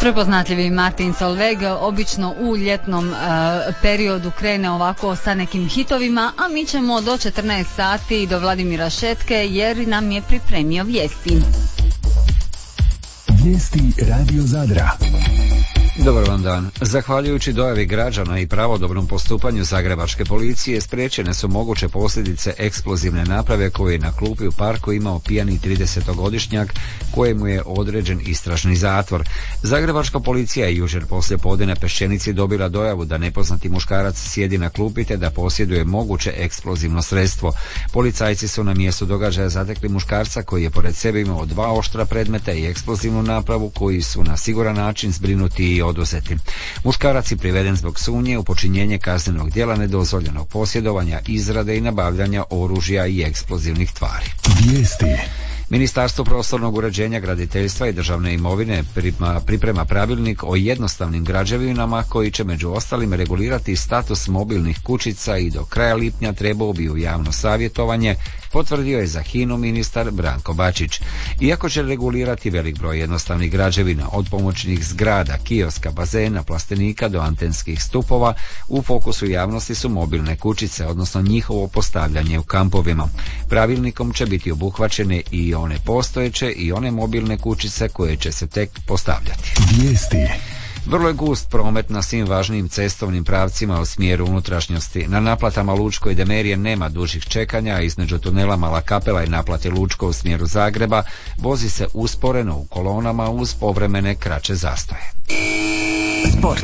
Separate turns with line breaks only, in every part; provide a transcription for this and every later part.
Prepoznatljivi Martin Solveig obično u ljetnom periodu krene ovako sa nekim hitovima, a mi ćemo do 14 sati do Vladimira Šetke jer nam je pripremio vijesti.
Vijesti Radio Zadra.
Dobar vam dan. Zahvaljujući dojavi građana i pravodobnom postupanju zagrebačke policije spriječene su moguće posljedice eksplozivne naprave koju je na klupi u parku imao pijani 30-godišnjak kojemu je određen istražni zatvor. Zagrebačka policija je jučer poslije podne na Peščenici dobila dojavu da nepoznati muškarac sjedi na klupi te da posjeduje moguće eksplozivno sredstvo. Policajci su na mjestu događaja zatekli muškarca koji je pored sebe imao 2 oštra predmeta i eksplozivnu napravu koji su na siguran način zbrinuti i oduzeti. Muškarac je priveden zbog sumnje u počinjenje kaznenog djela nedozvoljenog posjedovanja, izrade i nabavljanja oružja i eksplozivnih tvari.
Vijesti.
Ministarstvo prostornog uređenja, graditeljstva i državne imovine priprema pravilnik o jednostavnim građevinama koji će među ostalim regulirati status mobilnih kućica i do kraja lipnja trebao bi u javno savjetovanje, potvrdio je za HINA-u ministar Branko Bačić. Iako će regulirati velik broj jednostavnih građevina, od pomoćnih zgrada, kioska, bazena, plastenika do antenskih stupova, u fokusu javnosti su mobilne kućice, odnosno njihovo postavljanje u kampovima. Pravilnikom će biti obuhvaćene i one postojeće i one mobilne kućice koje će se tek postavljati.
Vijesti.
Vrlo je gust promet na svim važnijim cestovnim pravcima u smjeru unutrašnjosti. Na naplatama Lučko i Demerije nema dužih čekanja, a između tunela Mala Kapela i naplate Lučko u smjeru Zagreba vozi se usporeno u kolonama uz povremene kraće zastoje.
Sport.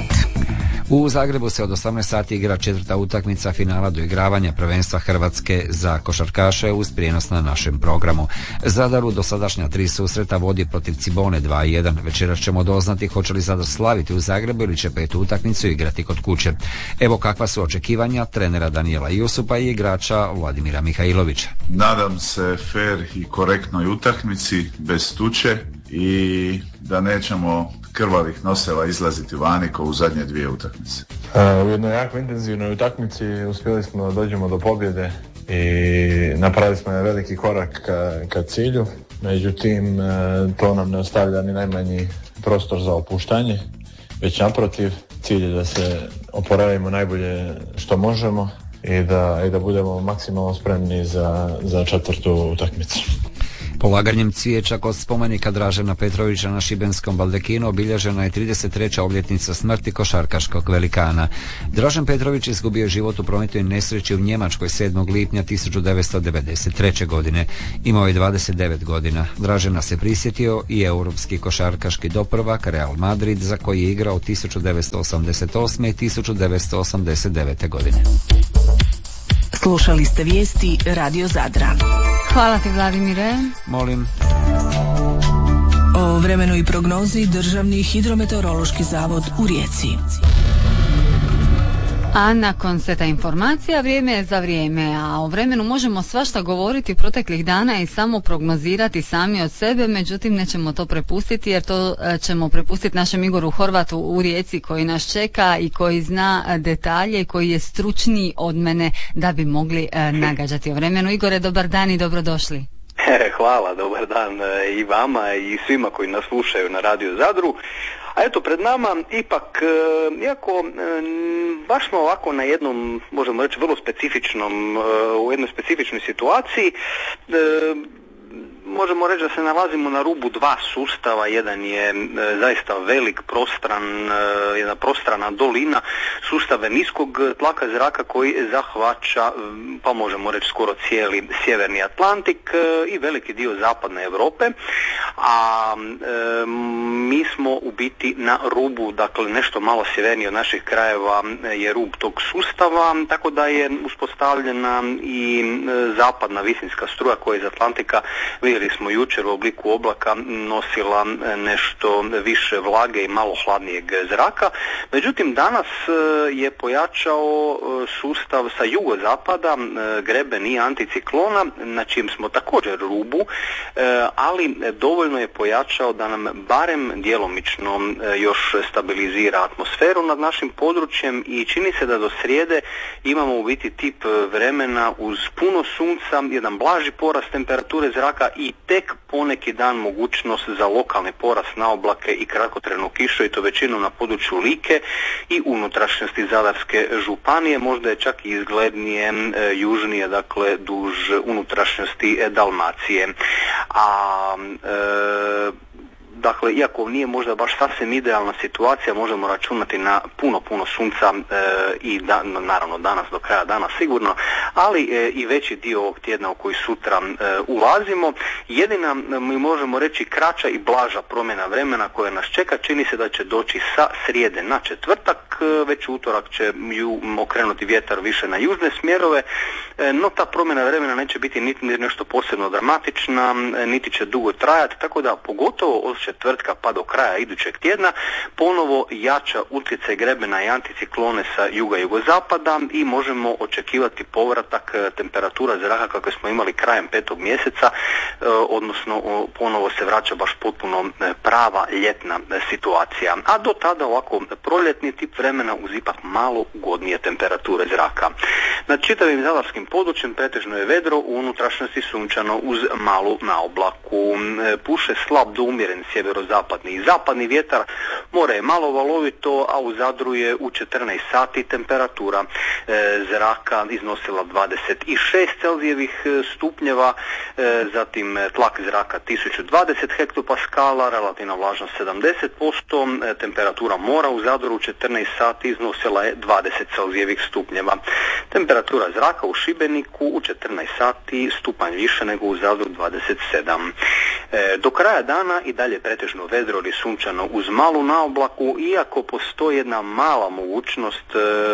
U Zagrebu se od 18 sati igra 4. utakmica finala doigravanja prvenstva Hrvatske za košarkaše uz prijenos na našem programu. Zadar u dosadašnja 3 susreta vodi protiv Cibone 2-1. Večeras ćemo doznati hoće li Zadar slaviti u Zagrebu ili će 5. utakmicu igrati kod kuće. Evo kakva su očekivanja trenera Danijela Jusupa i igrača Vladimira Mihajlovića.
Nadam se fer i korektnoj utakmici, bez tuče i da nećemo krvavih noseva izlaziti vani kao u zadnje 2 utakmice.
U jednoj jako intenzivnoj utakmici uspjeli smo da dođemo do pobjede i napravili smo jedan veliki korak ka cilju. Međutim, to nam ne ostavlja ni najmanji prostor za opuštanje, već naprotiv, cilj je da se oporavimo najbolje što možemo i da budemo maksimalno spremni za 4. utakmicu.
Polaganjem cvijeća kod spomenika Dražena Petrovića na šibenskom Baldekinu obilježena je 33. obljetnica smrti košarkaškog velikana. Dražen Petrović izgubio život u prometnoj nesreći u Njemačkoj 7. lipnja 1993. godine. Imao je 29 godina. Dražena se prisjetio i europski košarkaški doprvak Real Madrid za koji je igrao 1988. i 1989. godine.
Slušali ste vijesti Radio Zadra.
Hvala ti, Vladimire.
Molim.
O vremenu i prognozi Državni hidrometeorološki zavod u Rijeci.
A nakon seta informacija vrijeme je za vrijeme, a o vremenu možemo svašta govoriti proteklih dana i samo prognozirati sami od sebe, međutim nećemo to prepustiti jer to ćemo prepustiti našem Igoru Horvatu u Rijeci koji nas čeka i koji zna detalje i koji je stručniji od mene da bi mogli nagađati o vremenu. Igore, dobar dan i dobrodošli.
Hvala, dobar dan i vama i svima koji nas slušaju na Radio Zadru. A eto, pred nama ipak, iako baš smo ovako na jednom, možemo reći, vrlo specifičnom, u jednoj specifičnoj situaciji, možemo reći da se nalazimo na rubu 2 sustava. Jedan je zaista velik, jedna prostrana dolina, sustave niskog tlaka zraka koji zahvaća, pa možemo reći skoro cijeli sjeverni Atlantik i veliki dio zapadne Europe, a mi smo u biti na rubu, dakle nešto malo sjevernije od naših krajeva je rub tog sustava, tako da je uspostavljena i zapadna visinska struja koja iz Atlantika, vidjeli smo jučer, u obliku oblaka nosila nešto više vlage i malo hladnijeg zraka. Međutim, danas je pojačao sustav sa jugozapada, greben i anticiklona, na čijem smo također rubu, ali dovoljno je pojačao da nam barem djelomično još stabilizira atmosferu nad našim područjem i čini se da do srijede imamo u biti tip vremena uz puno sunca, jedan blaži porast temperature zraka i tek poneki dan mogućnost za lokalni porast na oblake i kratkotrajnu kišu i to većinom na području Like i unutrašnjosti Zadarske županije, možda je čak i izglednije južnije, dakle duž unutrašnjosti Dalmacije. Dakle, iako nije možda baš sasvim idealna situacija, možemo računati na puno sunca i naravno danas do kraja dana sigurno, ali i veći dio ovog tjedna u koji sutra ulazimo. Jedina, mi možemo reći, kraća i blaža promjena vremena koja nas čeka čini se da će doći sa srijede na četvrtak, već utorak će ju okrenuti vjetar više na južne smjerove, no ta promjena vremena neće biti niti nešto posebno dramatična, niti će dugo trajati, tako da pogotovo od četvrtka pa do kraja idućeg tjedna ponovo jača utjecaj grebena i anticiklone sa juga i jugozapada i možemo očekivati povratak temperatura zraka kakve smo imali krajem 5. mjeseca, odnosno ponovo se vraća baš potpuno prava ljetna situacija. A do tada ovako proljetni tip vremena uz ipak malo ugodnije temperature zraka. Nad čitavim zadarskim područjem pretežno je vedro, u unutrašnjosti sunčano uz malu naoblaku. Puše slab do umjeren sjeverozapadni i zapadni vjetar, more je malo valovito, a u Zadru je u 14 sati temperatura zraka iznosila 26 Celzijevih stupnjeva, zatim tlak zraka 1020 hektopaskala, relativna vlažnost 70%, temperatura mora u Zadru u 14 sati iznosila je 20 Celzijevih stupnjeva. Temperatura zraka u Šibeniku u 14 sati stupanj više nego u Zadru 27. Do kraja dana i dalje pretežno vedro ili sunčano uz malu naoblaku, iako postoji jedna mala mogućnost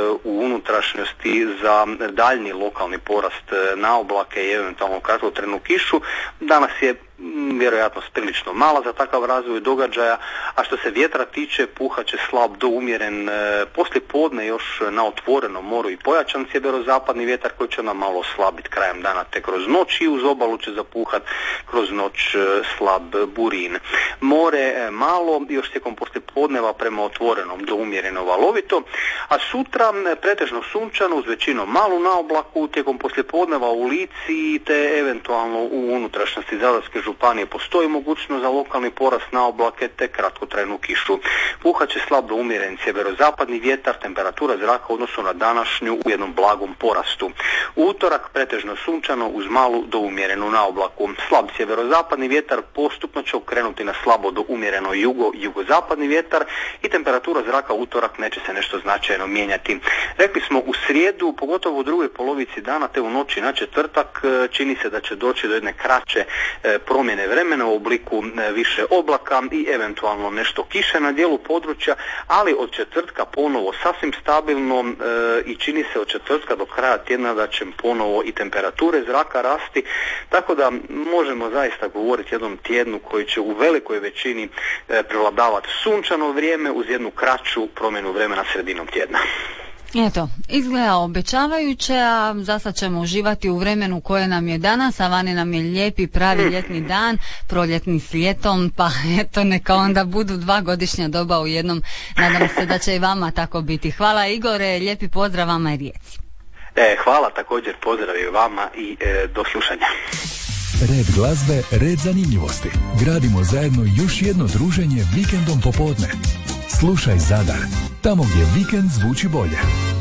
u unutrašnjosti za daljnji lokalni porast naoblake i eventualno kratkotrajnu kišu. Danas je vjerojatnost prilično mala za takav razvoj događaja, a što se vjetra tiče, puhat će slab do umjeren poslije podne još na otvorenom moru i pojačan sjeverozapadni vjetar koji će nam malo oslabiti krajem dana te kroz noć i uz obalu će zapuhat kroz noć slab burin. More malo još tijekom poslije podneva prema otvorenom do umjereno valovito, a sutra pretežno sunčano uz većinom malu naoblaku, tijekom poslije podneva u Lici te eventualno u unutrašnjosti Zadarske županije postoji mogućnost za lokalni porast naoblake te kratkotrajnu kišu. Puhat će slab do umjeren sjeverozapadni vjetar, temperatura zraka u odnosu na današnju u jednom blagom porastu. U utorak pretežno sunčano uz malu do umjerenu naoblaku. Slab sjeverozapadni vjetar postupno će okrenuti na slabo do umjereno jugozapadni vjetar i temperatura zraka u utorak neće se nešto značajno mijenjati. Rekli smo u srijedu, pogotovo u drugoj polovici dana te u noći na četvrtak, čini se da će doći do jedne kraće promjene vremena u obliku više oblaka i eventualno nešto kiše na dijelu područja, ali od četvrtka ponovo sasvim stabilno i čini se od četvrtka do kraja tjedna da će ponovo i temperature zraka rasti, tako da možemo zaista govoriti jednom tjednu koji će u velikoj većini prevladavati sunčano vrijeme uz jednu kraću promjenu vremena sredinom tjedna.
Eto, izgleda obećavajuće, a zasad ćemo uživati u vremenu koje nam je danas, a vani nam je lijepi pravi ljetni dan, proljetni s ljetom, pa eto neka onda budu 2 godišnja doba u jednom. Nadam se da će i vama tako biti. Hvala Igore, lijepi pozdrav vama i Rijeci.
Hvala, također pozdrav i vama i do slušanja.
Red glazbe, red zanimljivosti. Gradimo zajedno još jedno druženje vikendom popodne. Slušaj Zadar, tamo gdje vikend zvuči bolje.